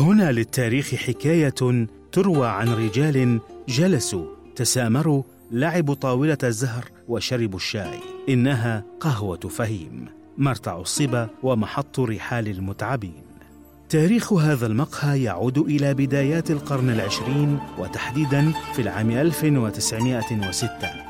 هنا للتاريخ حكاية تروى عن رجال جلسوا تسامروا لعبوا طاولة الزهر وشربوا الشاي. إنها قهوة فهيم، مرتع الصبا ومحط رحال المتعبين. تاريخ هذا المقهى يعود إلى بدايات القرن العشرين، وتحديداً في العام 1906،